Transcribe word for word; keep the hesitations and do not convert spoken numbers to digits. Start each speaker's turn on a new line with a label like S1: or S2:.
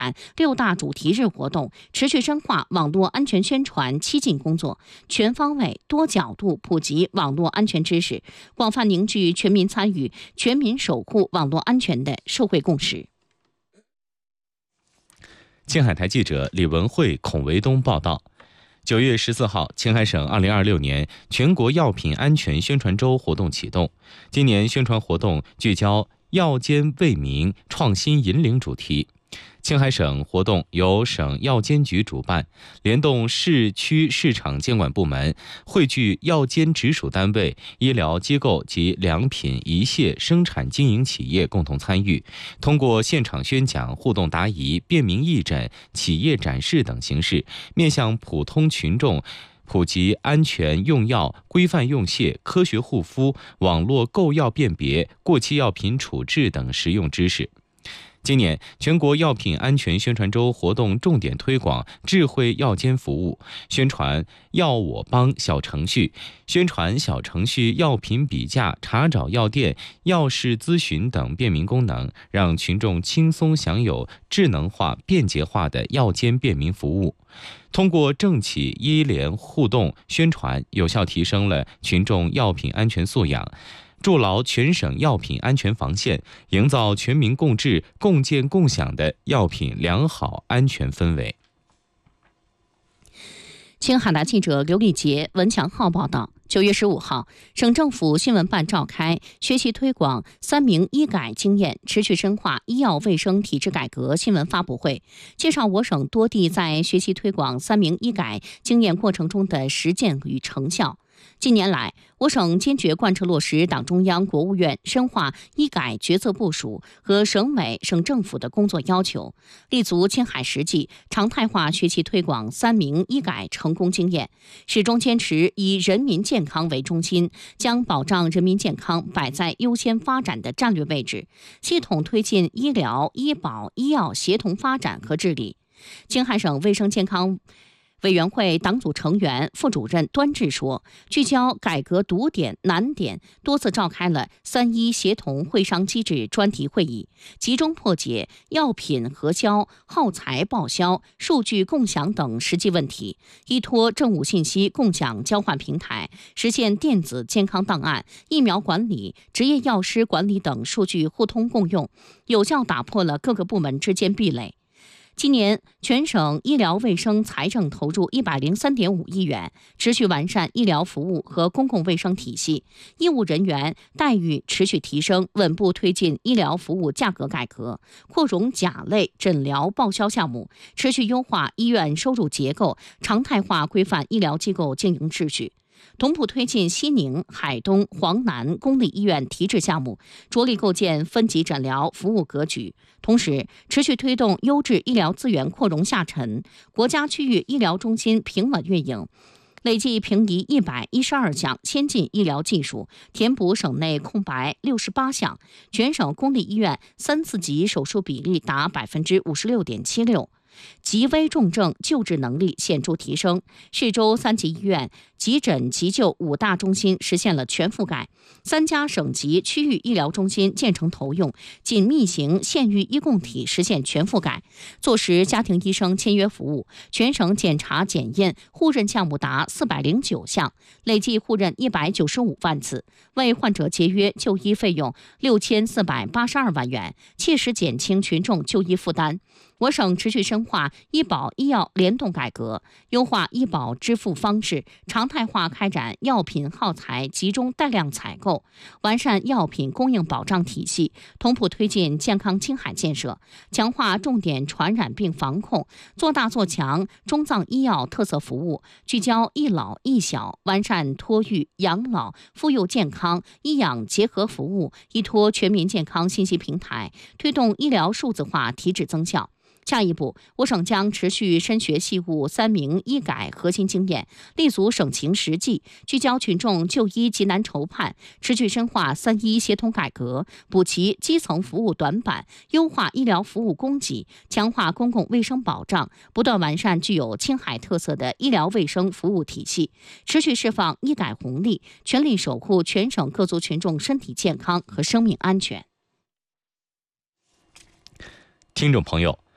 S1: 六大主题日活动，持续深化网络安全宣传七进工作，全方位、多角度普及网络安全知识，广泛凝聚全民参与、全民守护网络安全的社会共识。
S2: 青海台记者李文慧、孔维东报道。九月十四号，青海省二零二六年全国药品安全宣传周活动启动。今年宣传活动聚焦药监为民、创新引领主题。青海省活动由省药监局主办，联动市区市场监管部门，汇聚药监直属单位、医疗机构及良品仪械生产经营企业共同参与，通过现场宣讲、互动答疑、便民义诊、企业展示等形式，面向普通群众普及安全用药、规范用械、科学护肤、网络购药辨别、过期药品处置等实用知识。今年全国药品安全宣传周活动重点推广智慧药监服务，宣传药我帮小程序，宣传小程序药品比价、查找药店、药事咨询等便民功能，让群众轻松享有智能化、便捷化的药监便民服务。通过政企医联互动宣传，有效提升了群众药品安全素养，筑牢全省药品安全防线，营造全民共治、共建共享的药品良好安全氛围。
S1: 青海的记者刘丽杰、文强浩报道。九月十五号，省政府新闻办召开学习推广三明医改经验，持续深化医药卫生体制改革新闻发布会，介绍我省多地在学习推广三明医改经验过程中的实践与成效。近年来，我省坚决贯彻落实党中央、国务院深化医改决策部署和省委、省政府的工作要求，立足青海实际，常态化学习推广三明医改成功经验，始终坚持以人民健康为中心，将保障人民健康摆在优先发展的战略位置，系统推进医疗、医保、医药协同发展和治理。青海省卫生健康委员会党组成员、副主任端志说，聚焦改革堵点难点，多次召开了三医协同会商机制专题会议，集中破解药品核销、耗材报销、数据共享等实际问题，依托政务信息共享交换平台，实现电子健康档案、疫苗管理、执业药师管理等数据互通共用，有效打破了各个部门之间壁垒。今年，全省医疗卫生财政投入一百零三点五亿元，持续完善医疗服务和公共卫生体系，医务人员待遇持续提升，稳步推进医疗服务价格改革，扩容甲类诊疗报销项目，持续优化医院收入结构，常态化规范医疗机构经营秩序。同步推进西宁、海东、黄南公立医院提质项目，着力构建分级诊疗服务格局。同时，持续推动优质医疗资源扩容下沉，国家区域医疗中心平稳运营，累计平移一百一十二项先进医疗技术，填补省内空白六十八项。全省公立医院三次级手术比例达百分之五十六点七六。急危重症救治能力显著提升，市州三级医院急诊急救五大中心实现了全覆盖，三家省级区域医疗中心建成投用，紧密型县域医共体实现全覆盖，坐实家庭医生签约服务，全省检查检验互认项目达四百零九项，累计互认一百九十五万次，为患者节约就医费用六千四百八十二万元，切实减轻群众就医负担。我省持续深化医保医药联动改革，优化医保支付方式，常态化开展药品耗材集中带量采购，完善药品供应保障体系，同步推进健康青海建设，强化重点传染病防控，做大做强中藏医药特色服务，聚焦一老一小，完善托育、养老、妇幼健康、医养结合服务，依托全民健康信息平台，推动医疗数字化提质增效。下一步，我省将持续深学细悟三明医改核心经验，立足省情实际，聚焦群众就医急难愁盼，持续深化三医协同改革，补齐基层服务短板，优化医疗服务供给，强化公共卫生保障，不断完善具有青海特色的医疗卫生服务体系，持续释放医改红利，全力守护全省各族群众身体健康和生命安全。
S2: 听众朋友，